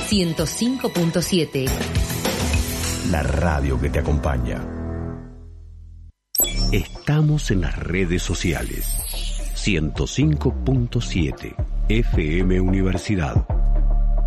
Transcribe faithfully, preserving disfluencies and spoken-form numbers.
ciento cinco punto siete. La radio que te acompaña. Estamos en las redes sociales. ciento cinco punto siete F M Universidad.